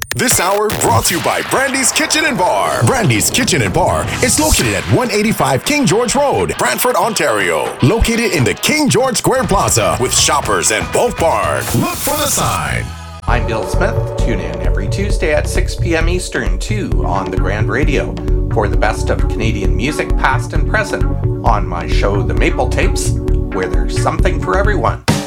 This hour brought to you by Brandy's Kitchen and Bar. Brandy's Kitchen and Bar is located at 185 King George Road, Brantford, Ontario. Located in the King George Square Plaza with Shoppers and Bulk Bar. Look for the sign. I'm Bill Smith. Tune in every Tuesday at 6 p.m. Eastern, 2 on the Grand Radio, for the best of Canadian music, past and present, on my show, The Maple Tapes, where there's something for everyone.